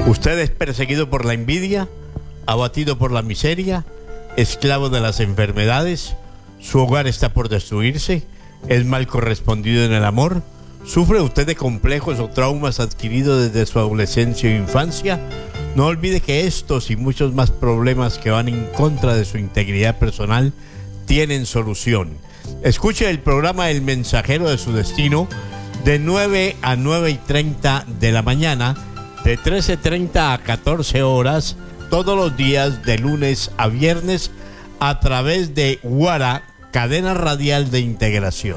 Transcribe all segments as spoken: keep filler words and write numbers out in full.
Usted es perseguido por la envidia, abatido por la miseria, esclavo de las enfermedades, su hogar está por destruirse, es mal correspondido en el amor, sufre usted de complejos o traumas adquiridos desde su adolescencia o infancia. No olvide que estos y muchos más problemas que van en contra de su integridad personal tienen solución. Escuche el programa El Mensajero de su Destino de nueve a nueve y treinta de la mañana, de trece treinta a catorce horas, todos los días de lunes a viernes, a través de Guara, cadena radial de integración.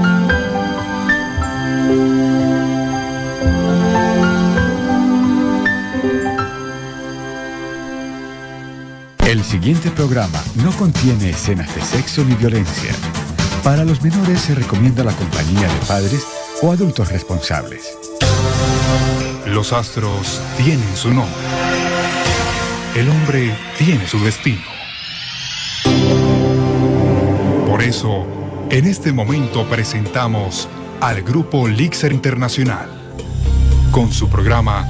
El siguiente programa no contiene escenas de sexo ni violencia. Para los menores se recomienda la compañía de padres o adultos responsables. Los astros tienen su nombre. El hombre tiene su destino. Por eso, en este momento presentamos al grupo Lixer Internacional con su programa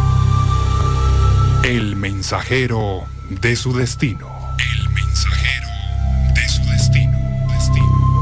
El Mensajero de su Destino. El Mensajero de su Destino. Destino.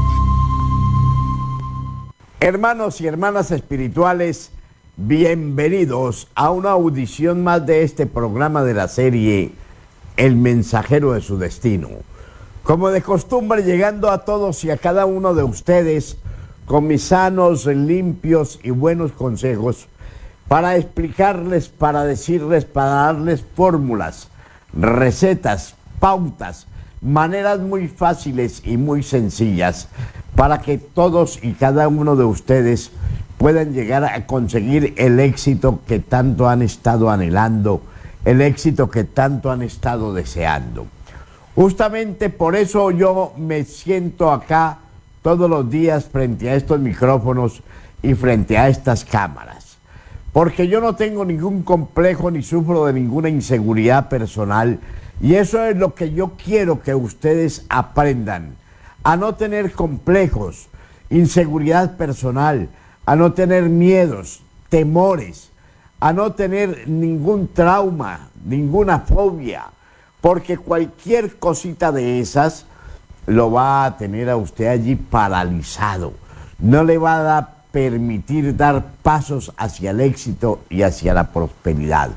Hermanos y hermanas espirituales, bienvenidos a una audición más de este programa de la serie El Mensajero de su Destino. Como de costumbre, llegando a todos y a cada uno de ustedes con mis sanos, limpios y buenos consejos para explicarles, para decirles, para darles fórmulas, recetas, pautas, maneras muy fáciles y muy sencillas para que todos y cada uno de ustedes puedan llegar a conseguir el éxito que tanto han estado anhelando, el éxito que tanto han estado deseando. Justamente por eso yo me siento acá todos los días frente a estos micrófonos y frente a estas cámaras, porque yo no tengo ningún complejo ni sufro de ninguna inseguridad personal, y eso es lo que yo quiero que ustedes aprendan, a no tener complejos, inseguridad personal, a no tener miedos, temores, a no tener ningún trauma, ninguna fobia, porque cualquier cosita de esas lo va a tener a usted allí paralizado, no le va a permitir dar pasos hacia el éxito y hacia la prosperidad.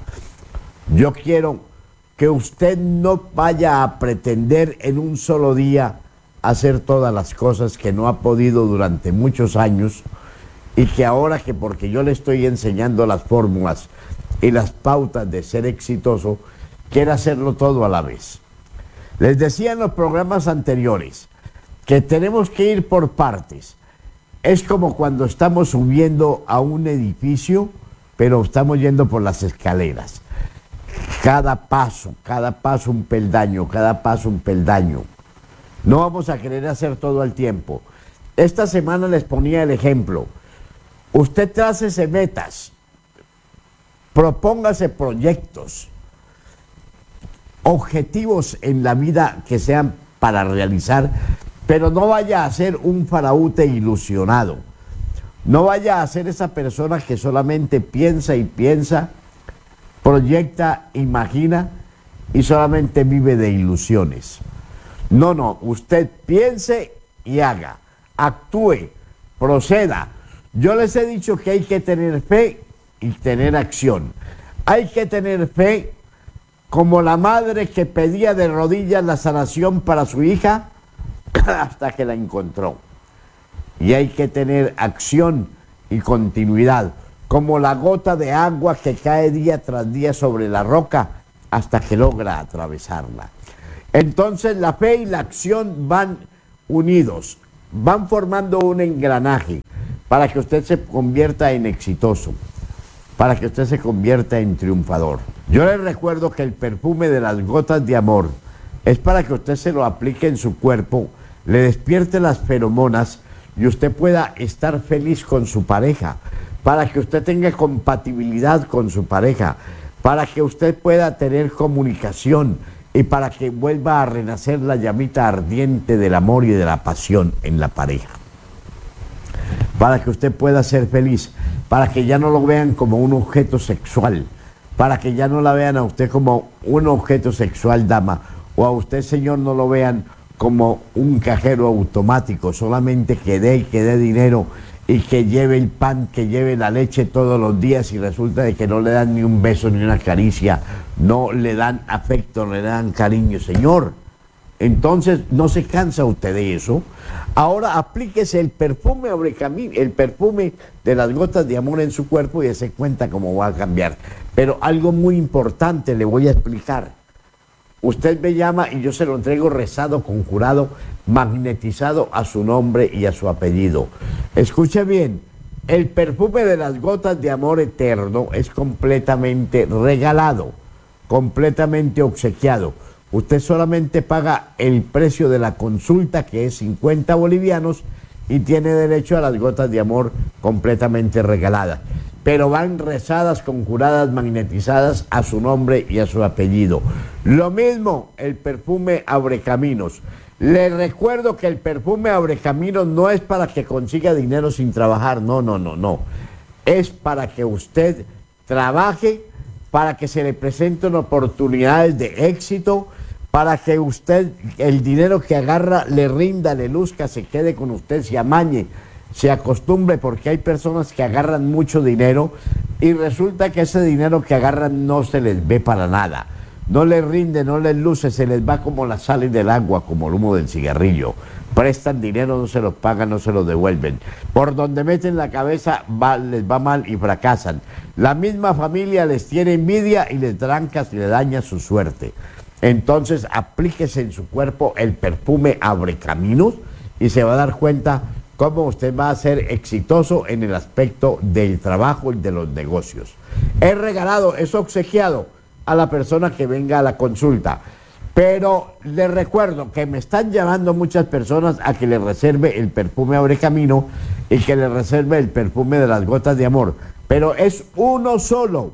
Yo quiero que usted no vaya a pretender en un solo día hacer todas las cosas que no ha podido durante muchos años, y que ahora que porque yo le estoy enseñando las fórmulas y las pautas de ser exitoso, quiere hacerlo todo a la vez. Les decía en los programas anteriores que tenemos que ir por partes. Es como cuando estamos subiendo a un edificio, pero estamos yendo por las escaleras. Cada paso, cada paso un peldaño, cada paso un peldaño. No vamos a querer hacer todo al tiempo. Esta semana les ponía el ejemplo. Usted trácese metas, propóngase proyectos, objetivos en la vida que sean para realizar, pero no vaya a ser un faraute ilusionado. No vaya a ser esa persona que solamente piensa y piensa, proyecta, imagina y solamente vive de ilusiones. No, no, usted piense y haga, actúe, proceda. Yo les he dicho que hay que tener fe y tener acción. Hay que tener fe como la madre que pedía de rodillas la sanación para su hija hasta que la encontró. Y hay que tener acción y continuidad, como la gota de agua que cae día tras día sobre la roca hasta que logra atravesarla. Entonces la fe y la acción van unidos, van formando un engranaje para que usted se convierta en exitoso, para que usted se convierta en triunfador. Yo les recuerdo que el perfume de las gotas de amor es para que usted se lo aplique en su cuerpo, le despierte las feromonas y usted pueda estar feliz con su pareja, para que usted tenga compatibilidad con su pareja, para que usted pueda tener comunicación y para que vuelva a renacer la llamita ardiente del amor y de la pasión en la pareja. Para que usted pueda ser feliz, para que ya no lo vean como un objeto sexual, para que ya no la vean a usted como un objeto sexual, dama, o a usted, señor, no lo vean como un cajero automático, solamente que dé y que dé dinero y que lleve el pan, que lleve la leche todos los días y resulta de que no le dan ni un beso ni una caricia, no le dan afecto, no le dan cariño, señor. Entonces, ¿no se cansa usted de eso? Ahora aplíquese el perfume Abrecamino, el perfume de las gotas de amor en su cuerpo y dése cuenta cómo va a cambiar. Pero algo muy importante le voy a explicar. Usted me llama y yo se lo entrego rezado, conjurado, magnetizado a su nombre y a su apellido. Escuche bien, el perfume de las gotas de amor eterno es completamente regalado, completamente obsequiado. Usted solamente paga el precio de la consulta, que es cincuenta bolivianos, y tiene derecho a las gotas de amor completamente regaladas. Pero van rezadas, conjuradas, magnetizadas a su nombre y a su apellido. Lo mismo el perfume Abrecaminos. Le recuerdo que el perfume Abrecaminos no es para que consiga dinero sin trabajar, no, no, no, no. Es para que usted trabaje, para que se le presenten oportunidades de éxito, para que usted, el dinero que agarra, le rinda, le luzca, se quede con usted, se amañe, se acostumbre, porque hay personas que agarran mucho dinero y resulta que ese dinero que agarran no se les ve para nada, no les rinde, no les luce, se les va como la sal del agua, como el humo del cigarrillo. Prestan dinero, no se los pagan, no se los devuelven. Por donde meten la cabeza va, les va mal y fracasan. La misma familia les tiene envidia y les tranca y le daña su suerte. Entonces aplíquese en su cuerpo el perfume Abrecaminos y se va a dar cuenta cómo usted va a ser exitoso en el aspecto del trabajo y de los negocios. Es regalado, es obsequiado a la persona que venga a la consulta. Pero les recuerdo que me están llamando muchas personas a que le reserve el perfume Abrecamino y que le reserve el perfume de las gotas de amor. Pero es uno solo.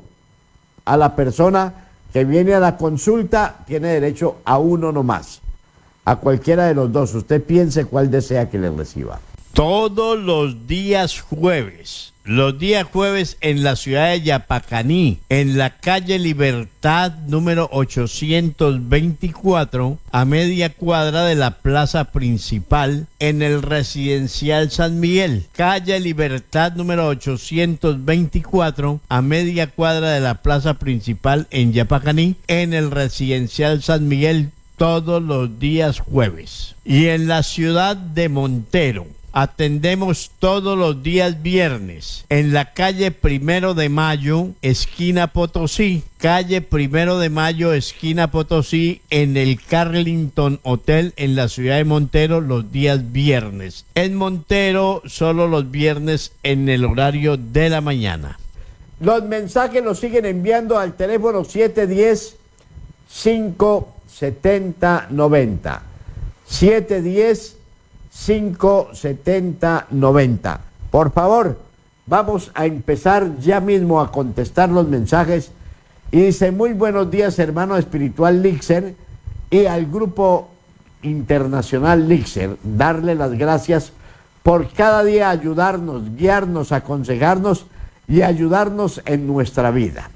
A la persona que viene a la consulta tiene derecho a uno nomás. A cualquiera de los dos. Usted piense cuál desea que le reciba. Todos los días jueves, los días jueves en la ciudad de Yapacaní, en la calle Libertad número ochocientos veinticuatro, a media cuadra de la plaza principal, en el residencial San Miguel. Calle Libertad número ochocientos veinticuatro, a media cuadra de la plaza principal en Yapacaní, en el residencial San Miguel, todos los días jueves. Y en la ciudad de Montero, atendemos todos los días viernes en la calle Primero de Mayo, esquina Potosí. Calle Primero de Mayo, esquina Potosí, en el Carlington Hotel en la ciudad de Montero, los días viernes. En Montero, solo los viernes en el horario de la mañana. Los mensajes los siguen enviando al teléfono siete uno cero, cinco siete cero, nueve cero. siete uno cero, cinco siete cero, nueve cero. Por favor, vamos a empezar ya mismo a contestar los mensajes. Y dice: muy buenos días, hermano espiritual Lixer, y al grupo internacional Lixer, darle las gracias por cada día ayudarnos, guiarnos, aconsejarnos y ayudarnos en nuestra vida.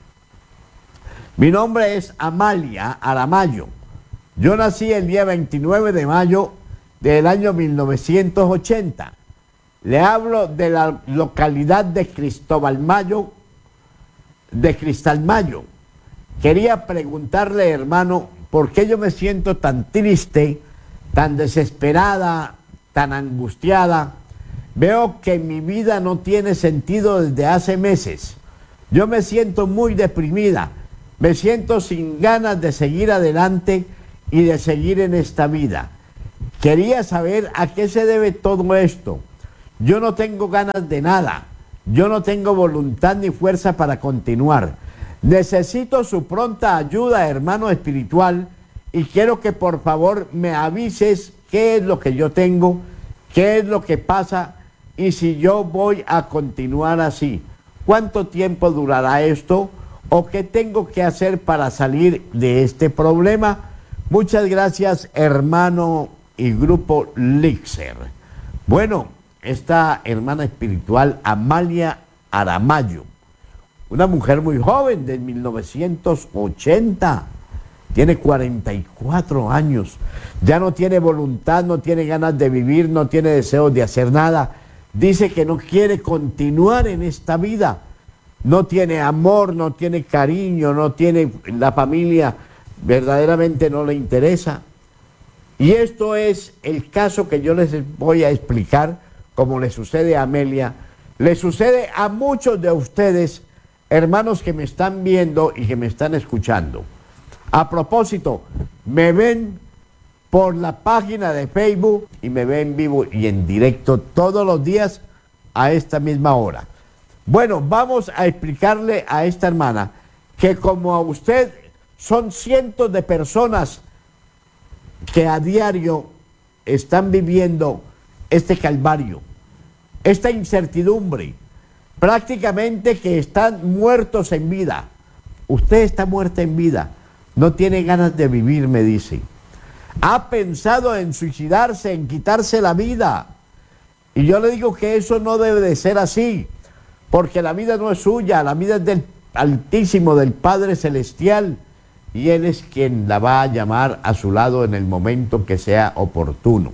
Mi nombre es Amalia Aramayo. Yo nací el día veintinueve de mayo del año mil novecientos ochenta. Le hablo de la localidad de Cristóbal Mayo, de Cristalmayo. Quería preguntarle, hermano, ¿por qué yo me siento tan triste, tan desesperada, tan angustiada? Veo que mi vida no tiene sentido desde hace meses. Yo me siento muy deprimida, me siento sin ganas de seguir adelante y de seguir en esta vida. Quería saber a qué se debe todo esto. Yo no tengo ganas de nada. Yo no tengo voluntad ni fuerza para continuar. Necesito su pronta ayuda, hermano espiritual, y quiero que por favor me avises qué es lo que yo tengo, qué es lo que pasa y si yo voy a continuar así. ¿Cuánto tiempo durará esto? ¿O qué tengo que hacer para salir de este problema? Muchas gracias, hermano y grupo Lixer. Bueno, esta hermana espiritual Amalia Aramayo, una mujer muy joven, de mil novecientos ochenta, tiene cuarenta y cuatro años, ya no tiene voluntad, no tiene ganas de vivir, no tiene deseos de hacer nada, dice que no quiere continuar en esta vida, no tiene amor, no tiene cariño, no tiene la familia, verdaderamente no le interesa. Y esto es el caso que yo les voy a explicar, como le sucede a Amelia, le sucede a muchos de ustedes, hermanos que me están viendo y que me están escuchando. A propósito, me ven por la página de Facebook y me ven vivo y en directo todos los días a esta misma hora. Bueno, vamos a explicarle a esta hermana que como a usted son cientos de personas que a diario están viviendo este calvario, esta incertidumbre, prácticamente que están muertos en vida. Usted está muerta en vida, no tiene ganas de vivir, me dice. Ha pensado en suicidarse, en quitarse la vida. Y yo le digo que eso no debe de ser así, porque la vida no es suya, la vida es del Altísimo, del Padre Celestial, y Él es quien la va a llamar a su lado en el momento que sea oportuno.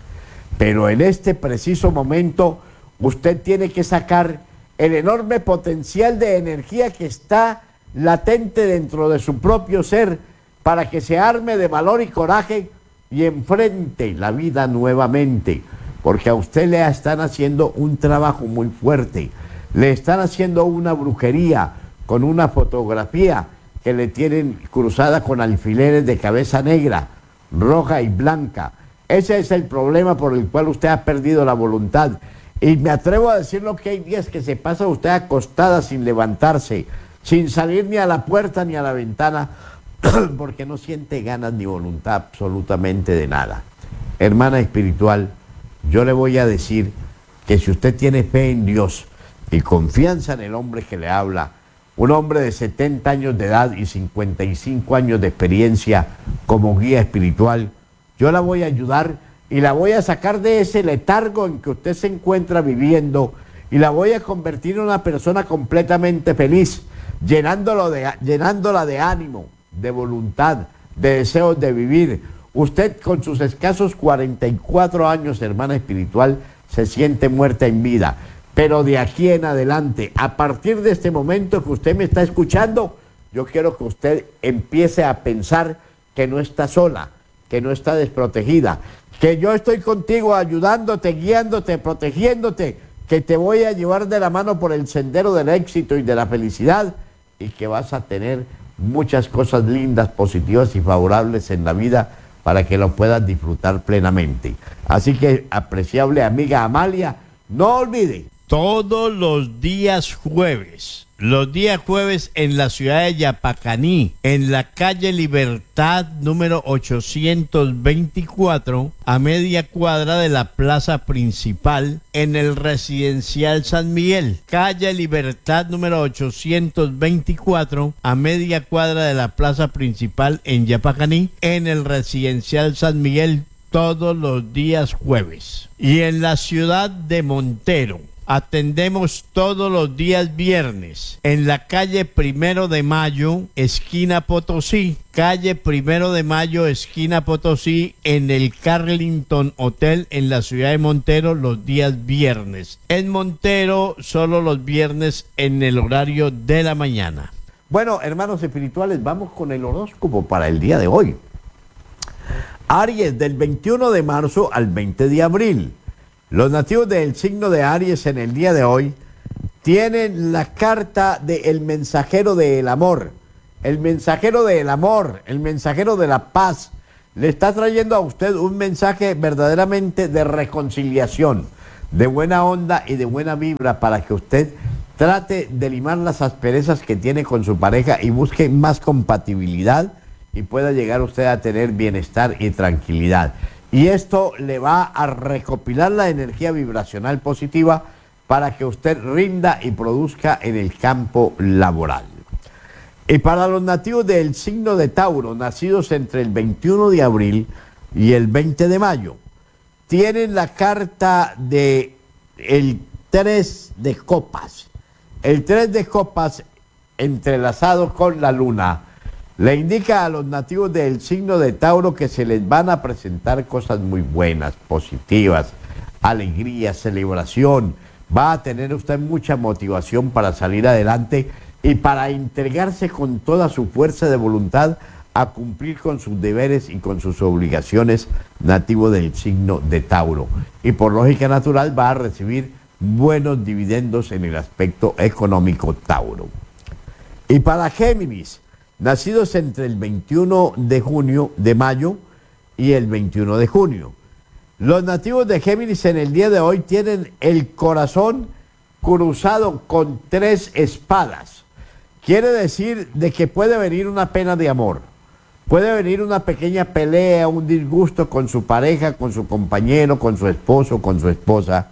Pero en este preciso momento, usted tiene que sacar el enorme potencial de energía que está latente dentro de su propio ser para que se arme de valor y coraje y enfrente la vida nuevamente, porque a usted le están haciendo un trabajo muy fuerte, le están haciendo una brujería con una fotografía que le tienen cruzada con alfileres de cabeza negra, roja y blanca. Ese es el problema por el cual usted ha perdido la voluntad. Y me atrevo a decirlo que hay días que se pasa usted acostada sin levantarse, sin salir ni a la puerta ni a la ventana, porque no siente ganas ni voluntad absolutamente de nada. Hermana espiritual, yo le voy a decir que si usted tiene fe en Dios y confianza en el hombre que le habla, un hombre de setenta años de edad y cincuenta y cinco años de experiencia como guía espiritual, yo la voy a ayudar y la voy a sacar de ese letargo en que usted se encuentra viviendo y la voy a convertir en una persona completamente feliz, llenándolo de, llenándola de ánimo, de voluntad, de deseos de vivir. Usted con sus escasos cuarenta y cuatro años, hermana espiritual, se siente muerta en vida. Pero de aquí en adelante, a partir de este momento que usted me está escuchando, yo quiero que usted empiece a pensar que no está sola, que no está desprotegida, que yo estoy contigo ayudándote, guiándote, protegiéndote, que te voy a llevar de la mano por el sendero del éxito y de la felicidad y que vas a tener muchas cosas lindas, positivas y favorables en la vida para que lo puedas disfrutar plenamente. Así que, apreciable amiga Amalia, no olvide. Todos los días jueves, los días jueves en la ciudad de Yapacaní, en la calle Libertad número ochocientos veinticuatro, a media cuadra de la plaza principal, en el residencial San Miguel. Calle Libertad número ochocientos veinticuatro, a media cuadra de la plaza principal en Yapacaní, en el residencial San Miguel, todos los días jueves. Y en la ciudad de Montero, atendemos todos los días viernes en la calle Primero de Mayo, esquina Potosí, calle Primero de Mayo, esquina Potosí, en el Carlington Hotel en la ciudad de Montero los días viernes. En Montero solo los viernes en el horario de la mañana. Bueno, hermanos espirituales, vamos con el horóscopo para el día de hoy. Aries, del veintiuno de marzo al veinte de abril. Los nativos del signo de Aries en el día de hoy tienen la carta del mensajero del amor. El mensajero del amor, el mensajero de la paz, le está trayendo a usted un mensaje verdaderamente de reconciliación, de buena onda y de buena vibra para que usted trate de limar las asperezas que tiene con su pareja y busque más compatibilidad y pueda llegar usted a tener bienestar y tranquilidad. Y esto le va a recopilar la energía vibracional positiva para que usted rinda y produzca en el campo laboral. Y para los nativos del signo de Tauro, nacidos entre el veintiuno de abril y el veinte de mayo, tienen la carta de el tres de copas. El tres de copas entrelazado con la luna. Le indica a los nativos del signo de Tauro que se les van a presentar cosas muy buenas, positivas, alegría, celebración. Va a tener usted mucha motivación para salir adelante y para entregarse con toda su fuerza de voluntad a cumplir con sus deberes y con sus obligaciones, nativo del signo de Tauro. Y por lógica natural va a recibir buenos dividendos en el aspecto económico, Tauro. Y para Géminis, nacidos entre el veintiuno de junio, de mayo y el veintiuno de junio. Los nativos de Géminis en el día de hoy tienen el corazón cruzado con tres espadas. Quiere decir de que puede venir una pena de amor, puede venir una pequeña pelea, un disgusto con su pareja, con su compañero, con su esposo, con su esposa.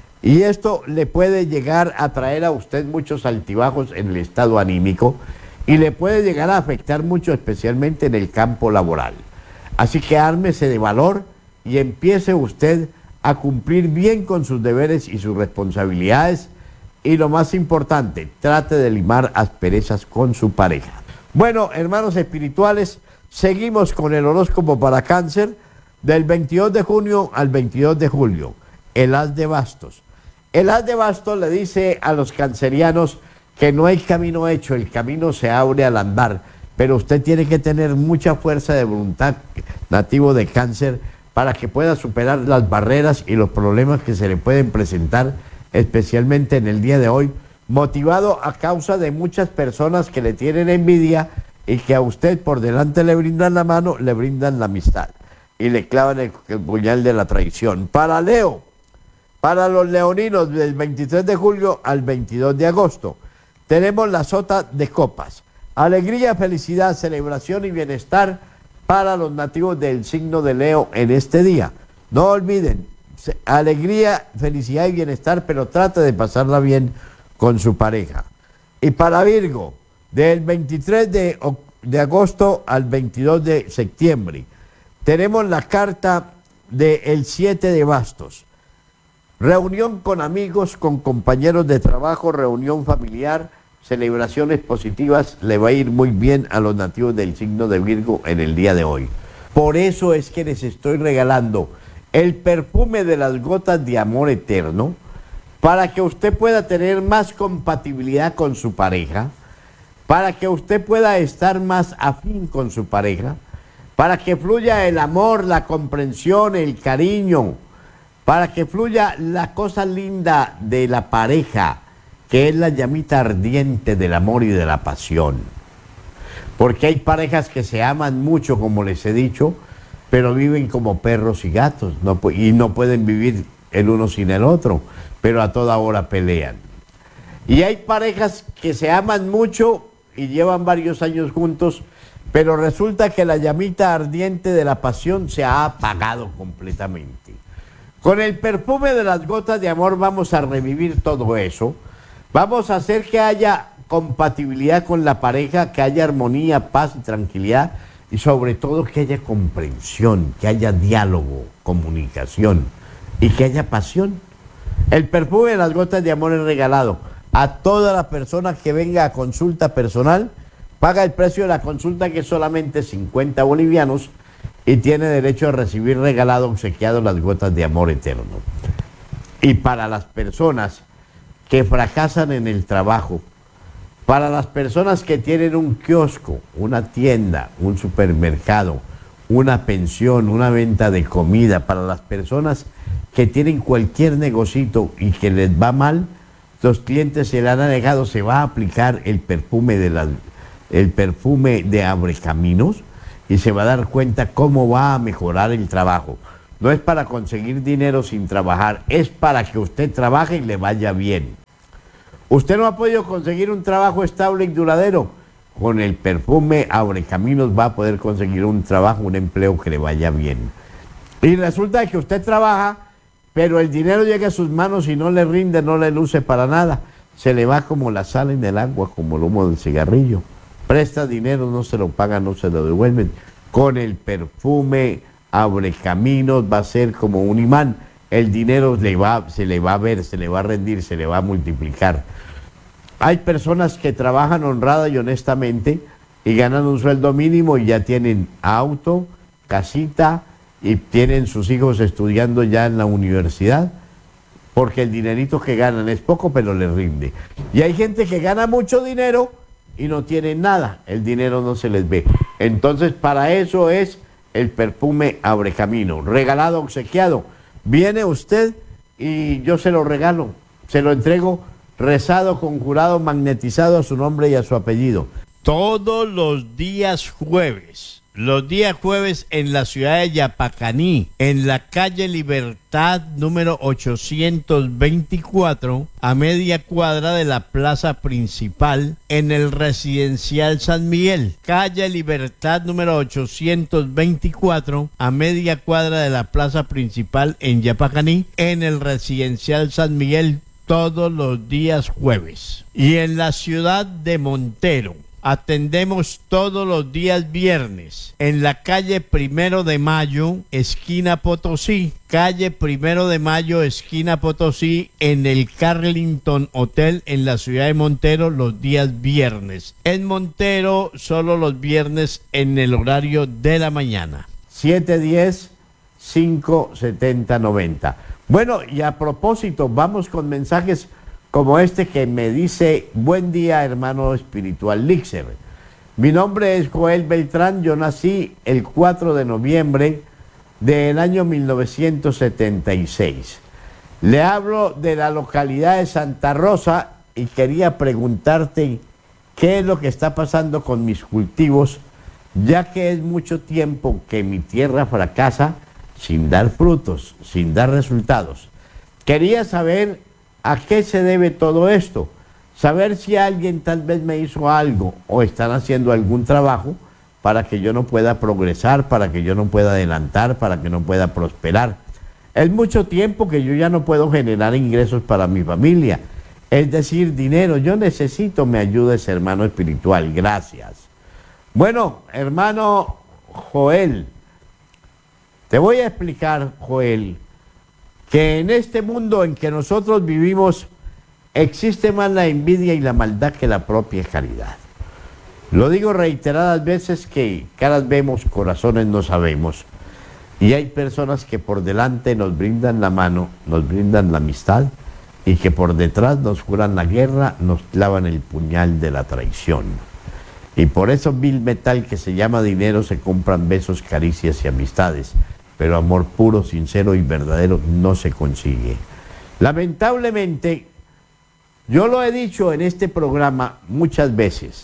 Y esto le puede llegar a traer a usted muchos altibajos en el estado anímico y le puede llegar a afectar mucho, especialmente en el campo laboral. Así que ármese de valor y empiece usted a cumplir bien con sus deberes y sus responsabilidades. Y lo más importante, trate de limar asperezas con su pareja. Bueno, hermanos espirituales, seguimos con el horóscopo para Cáncer del veintidós de junio al veintidós de julio. El as de bastos. El as de bastos le dice a los cancerianos que no hay camino hecho, el camino se abre al andar, pero usted tiene que tener mucha fuerza de voluntad, nativo de Cáncer, para que pueda superar las barreras y los problemas que se le pueden presentar, especialmente en el día de hoy, motivado a causa de muchas personas que le tienen envidia y que a usted por delante le brindan la mano, le brindan la amistad y le clavan el, el puñal de la traición. Para Leo, para los leoninos del veintitrés de julio al veintidós de agosto, tenemos la sota de copas. Alegría, felicidad, celebración y bienestar para los nativos del signo de Leo en este día. No olviden, alegría, felicidad y bienestar, pero trate de pasarla bien con su pareja. Y para Virgo, del veintitrés de agosto al veintidós de septiembre, tenemos la carta del siete de bastos. Reunión con amigos, con compañeros de trabajo, reunión familiar, celebraciones positivas, le va a ir muy bien a los nativos del signo de Virgo en el día de hoy. Por eso es que les estoy regalando el perfume de las gotas de amor eterno, para que usted pueda tener más compatibilidad con su pareja, para que usted pueda estar más afín con su pareja, para que fluya el amor, la comprensión, el cariño, para que fluya la cosa linda de la pareja, que es la llamita ardiente del amor y de la pasión. Porque hay parejas que se aman mucho, como les he dicho, pero viven como perros y gatos, no, y no pueden vivir el uno sin el otro, pero a toda hora pelean. Y hay parejas que se aman mucho y llevan varios años juntos, pero resulta que la llamita ardiente de la pasión se ha apagado completamente. Con el perfume de las gotas de amor vamos a revivir todo eso. Vamos a hacer que haya compatibilidad con la pareja, que haya armonía, paz y tranquilidad, y sobre todo que haya comprensión, que haya diálogo, comunicación y que haya pasión. El perfume de las gotas de amor es regalado a toda la persona que venga a consulta personal. Paga el precio de la consulta, que es solamente cincuenta bolivianos, y tiene derecho a recibir regalado, obsequiado, las gotas de amor eterno. Y para las personas que fracasan en el trabajo, para las personas que tienen un kiosco, una tienda, un supermercado, una pensión, una venta de comida, para las personas que tienen cualquier negocito y que les va mal, los clientes se le han negado, se va a aplicar el perfume de las, el perfume de Abrecaminos, y se va a dar cuenta cómo va a mejorar el trabajo. No es para conseguir dinero sin trabajar, es para que usted trabaje y le vaya bien. Usted no ha podido conseguir un trabajo estable y duradero. Con el perfume Abrecaminos va a poder conseguir un trabajo, un empleo que le vaya bien. Y resulta que usted trabaja, pero el dinero llega a sus manos y no le rinde, no le luce para nada. Se le va como la sal en el agua, como el humo del cigarrillo. Presta dinero, no se lo pagan, no se lo devuelven. Con el perfume Abrecaminos va a ser como un imán. El dinero le va, se le va a ver, se le va a rendir, se le va a multiplicar. Hay personas que trabajan honrada y honestamente y ganan un sueldo mínimo y ya tienen auto, casita y tienen sus hijos estudiando ya en la universidad, porque el dinerito que ganan es poco, pero les rinde. Y hay gente que gana mucho dinero y no tiene nada, el dinero no se les ve. Entonces, para eso es el perfume Abre Camino, regalado, obsequiado. Viene usted y yo se lo regalo, se lo entrego rezado, conjurado, magnetizado a su nombre y a su apellido. Todos los días jueves, los días jueves en la ciudad de Yapacaní, en la calle Libertad número ochocientos veinticuatro, a media cuadra de la plaza principal, en el residencial San Miguel. Calle Libertad número ochocientos veinticuatro, a media cuadra de la plaza principal en Yapacaní, en el residencial San Miguel, todos los días jueves. Y en la ciudad de Montero, atendemos todos los días viernes en la calle Primero de Mayo, esquina Potosí, calle Primero de Mayo, esquina Potosí, en el Carlington Hotel en la ciudad de Montero, los días viernes. En Montero, solo los viernes en el horario de la mañana. siete diez, cinco setenta, noventa. Bueno, y a propósito, vamos con mensajes como este que me dice: buen día, hermano espiritual Lixer. Mi nombre es Joel Beltrán, yo nací el cuatro de noviembre del año mil novecientos setenta y seis. Le hablo de la localidad de Santa Rosa y quería preguntarte qué es lo que está pasando con mis cultivos, ya que es mucho tiempo que mi tierra fracasa sin dar frutos, sin dar resultados. Quería saber a qué se debe todo esto, saber si alguien tal vez me hizo algo o están haciendo algún trabajo para que yo no pueda progresar, para que yo no pueda adelantar, para que no pueda prosperar. Es mucho tiempo que yo ya no puedo generar ingresos para mi familia, es decir, dinero. Yo necesito me ayudes, hermano espiritual. Gracias. Bueno, hermano Joel, te voy a explicar, Joel, que en este mundo en que nosotros vivimos existe más la envidia y la maldad que la propia caridad. Lo digo reiteradas veces que caras vemos, corazones no sabemos. Y hay personas que por delante nos brindan la mano, nos brindan la amistad, y que por detrás nos juran la guerra, nos clavan el puñal de la traición. Y por eso vil metal que se llama dinero se compran besos, caricias y amistades. Pero amor puro, sincero y verdadero no se consigue. Lamentablemente, yo lo he dicho en este programa muchas veces,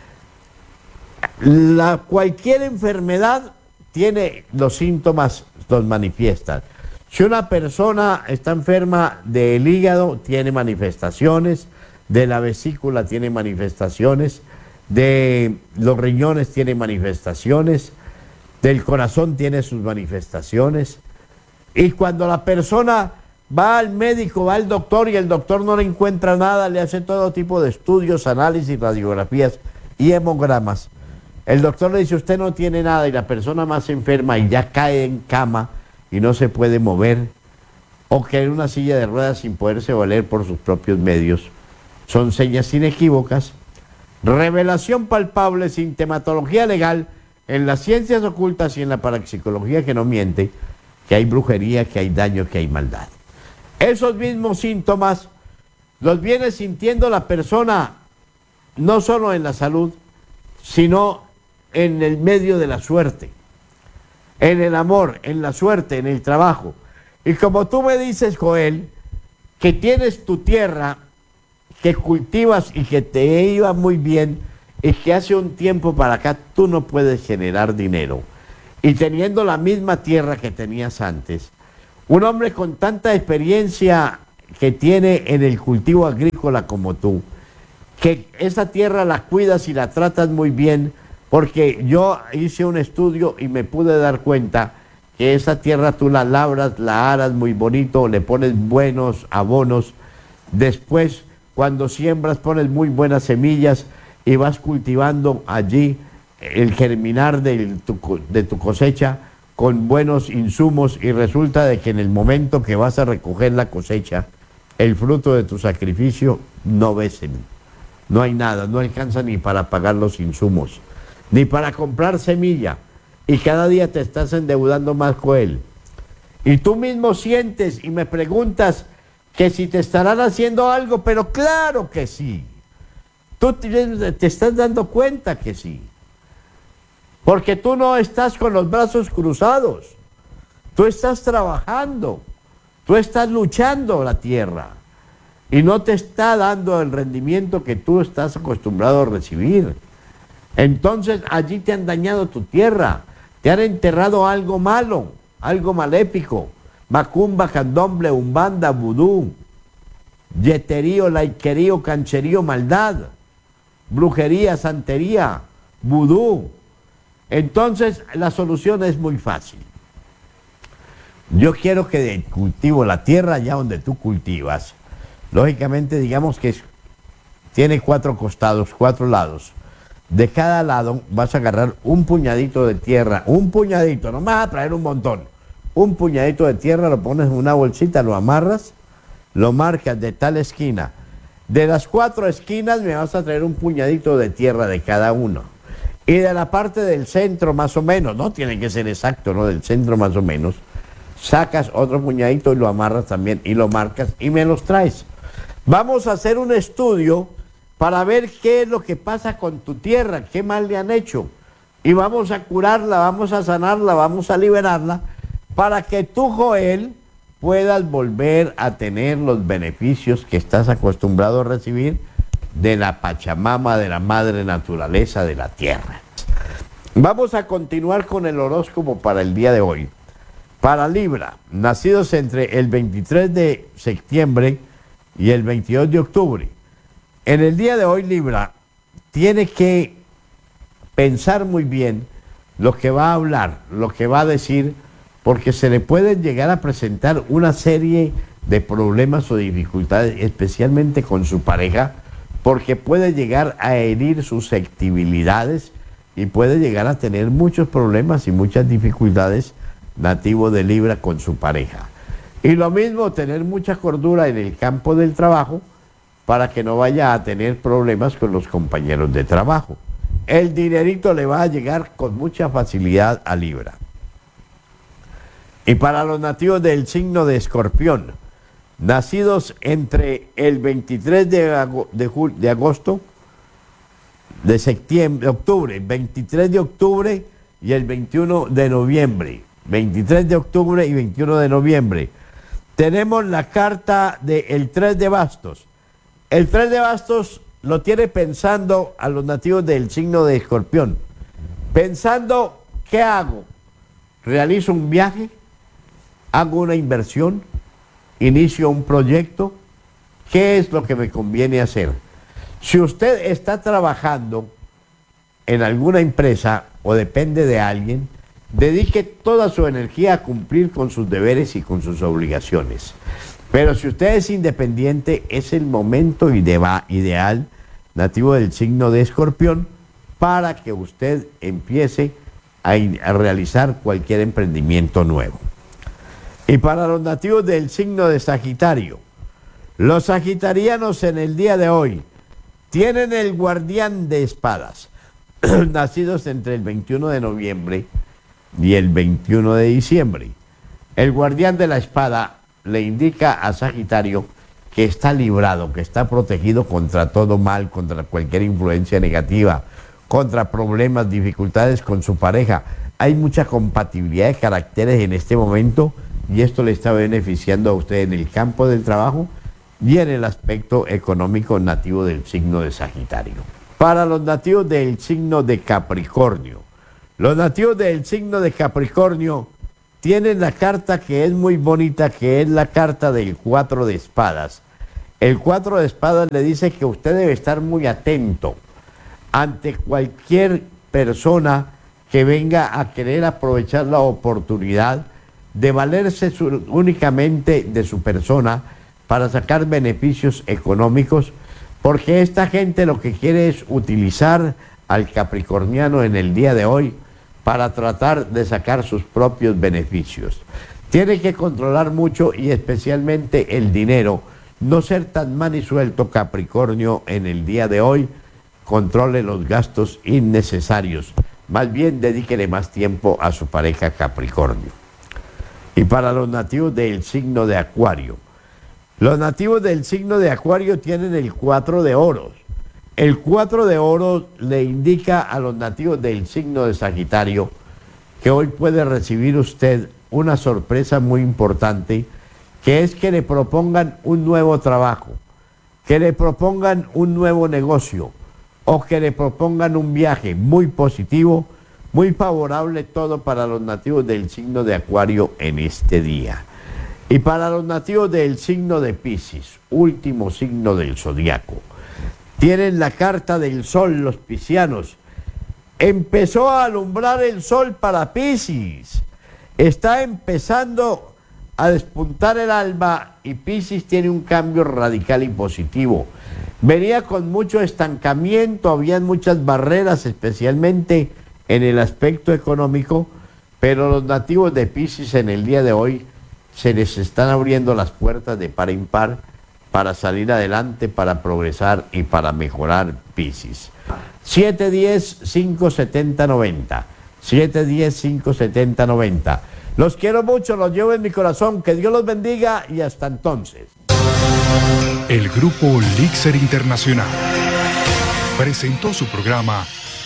la, cualquier enfermedad tiene los síntomas, los manifiestan. Si una persona está enferma del hígado, tiene manifestaciones, de la vesícula tiene manifestaciones, de los riñones tiene manifestaciones, del corazón tiene sus manifestaciones. Y cuando la persona va al médico, va al doctor y el doctor no le encuentra nada, le hace todo tipo de estudios, análisis, radiografías y hemogramas, el doctor le dice: usted no tiene nada, y la persona más enferma y ya cae en cama y no se puede mover, o que en una silla de ruedas sin poderse valer por sus propios medios. Son señas inequívocas, revelación palpable, sintomatología legal en las ciencias ocultas y en la parapsicología que no miente, que hay brujería, que hay daño, que hay maldad. Esos mismos síntomas los viene sintiendo la persona no solo en la salud, sino en el medio de la suerte, en el amor, en la suerte, en el trabajo. Y como tú me dices, Joel, que tienes tu tierra, que cultivas y que te iba muy bien, y que hace un tiempo para acá tú no puedes generar dinero, y teniendo la misma tierra que tenías antes, un hombre con tanta experiencia que tiene en el cultivo agrícola como tú, que esa tierra la cuidas y la tratas muy bien, porque yo hice un estudio y me pude dar cuenta que esa tierra tú la labras, la aras muy bonito, le pones buenos abonos, después cuando siembras pones muy buenas semillas y vas cultivando allí el germinar de tu, de tu cosecha con buenos insumos, y resulta de que en el momento que vas a recoger la cosecha, el fruto de tu sacrificio no ves, no hay nada, no alcanza ni para pagar los insumos, ni para comprar semilla, y cada día te estás endeudando más con él. Y tú mismo sientes y me preguntas que si te estarán haciendo algo, pero claro que sí. Tú te, te estás dando cuenta que sí. Porque tú no estás con los brazos cruzados. Tú estás trabajando. Tú estás luchando la tierra. Y no te está dando el rendimiento que tú estás acostumbrado a recibir. Entonces allí te han dañado tu tierra. Te han enterrado algo malo, algo maléfico. Macumba, candomble, umbanda, vudú, yeterío, laiquerío, cancherío, maldad, brujería, santería, vudú. Entonces la solución es muy fácil. Yo quiero que cultivo la tierra allá donde tú cultivas. Lógicamente, digamos que tiene cuatro costados, cuatro lados. De cada lado vas a agarrar un puñadito de tierra, un puñadito, no vas a traer un montón. Un puñadito de tierra, lo pones en una bolsita, lo amarras, lo marcas de tal esquina. De las cuatro esquinas me vas a traer un puñadito de tierra de cada uno. Y de la parte del centro más o menos, no tiene que ser exacto, ¿no? Del centro más o menos, sacas otro puñadito y lo amarras también y lo marcas y me los traes. Vamos a hacer un estudio para ver qué es lo que pasa con tu tierra, qué mal le han hecho. Y vamos a curarla, vamos a sanarla, vamos a liberarla, para que tú, Joel, puedas volver a tener los beneficios que estás acostumbrado a recibir de la Pachamama, de la madre naturaleza de la tierra. Vamos a continuar con el horóscopo para el día de hoy. Para Libra, nacidos entre el veintitrés de septiembre y el veintidós de octubre. En el día de hoy, Libra tiene que pensar muy bien lo que va a hablar, lo que va a decir, porque se le pueden llegar a presentar una serie de problemas o dificultades, especialmente con su pareja, porque puede llegar a herir susceptibilidades y puede llegar a tener muchos problemas y muchas dificultades nativo de Libra con su pareja. Y lo mismo, tener mucha cordura en el campo del trabajo para que no vaya a tener problemas con los compañeros de trabajo. El dinerito le va a llegar con mucha facilidad a Libra. Y para los nativos del signo de Escorpión, nacidos entre el veintitrés de, ago de, de agosto, de septiembre, de octubre, veintitrés de octubre y el veintiuno de noviembre, veintitrés de octubre y veintiuno de noviembre, tenemos la carta del tres de bastos. El tres de bastos lo tiene pensando a los nativos del signo de Escorpión, pensando, ¿qué hago? ¿Realizo un viaje? ¿Hago una inversión? ¿Inicio un proyecto? ¿Qué es lo que me conviene hacer? Si usted está trabajando en alguna empresa o depende de alguien, dedique toda su energía a cumplir con sus deberes y con sus obligaciones. Pero si usted es independiente, es el momento ideal, nativo del signo de Escorpión, para que usted empiece a, a realizar cualquier emprendimiento nuevo. Y para los nativos del signo de Sagitario, los sagitarianos en el día de hoy tienen el guardián de espadas, nacidos entre el veintiuno de noviembre y el veintiuno de diciembre. El guardián de la espada le indica a Sagitario que está librado, que está protegido contra todo mal, contra cualquier influencia negativa, contra problemas, dificultades con su pareja. Hay mucha compatibilidad de caracteres en este momento y esto le está beneficiando a usted en el campo del trabajo y en el aspecto económico nativo del signo de Sagitario. Para los nativos del signo de Capricornio, los nativos del signo de Capricornio tienen la carta que es muy bonita, que es la carta del cuatro de espadas. El cuatro de espadas le dice que usted debe estar muy atento ante cualquier persona que venga a querer aprovechar la oportunidad de valerse su, únicamente de su persona para sacar beneficios económicos, porque esta gente lo que quiere es utilizar al capricorniano en el día de hoy para tratar de sacar sus propios beneficios. Tiene que controlar mucho y especialmente el dinero, no ser tan manisuelto, Capricornio, en el día de hoy. Controle los gastos innecesarios. Más bien, dedíquele más tiempo a su pareja, Capricornio. Y para los nativos del signo de Acuario. Los nativos del signo de Acuario tienen el cuatro de oros. El cuatro de oros le indica a los nativos del signo de Sagitario que hoy puede recibir usted una sorpresa muy importante, que es que le propongan un nuevo trabajo, que le propongan un nuevo negocio o que le propongan un viaje muy positivo, muy favorable, todo para los nativos del signo de Acuario en este día. Y para los nativos del signo de Piscis, último signo del zodiaco, tienen la carta del sol, los piscianos. Empezó a alumbrar el sol para Piscis. Está empezando a despuntar el alba y Piscis tiene un cambio radical y positivo. Venía con mucho estancamiento, habían muchas barreras, especialmente en el aspecto económico, pero los nativos de Piscis en el día de hoy se les están abriendo las puertas de par en par para salir adelante, para progresar y para mejorar Piscis. siete diez, cinco setenta, noventa. siete diez, cinco setenta, noventa. Los quiero mucho, los llevo en mi corazón. Que Dios los bendiga y hasta entonces. El Grupo Lixer Internacional presentó su programa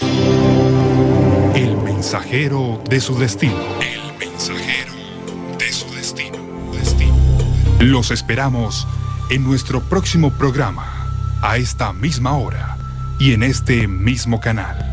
El Mensajero de su Destino. El Mensajero de su Destino. Destino. Los esperamos en nuestro próximo programa, a esta misma hora y en este mismo canal.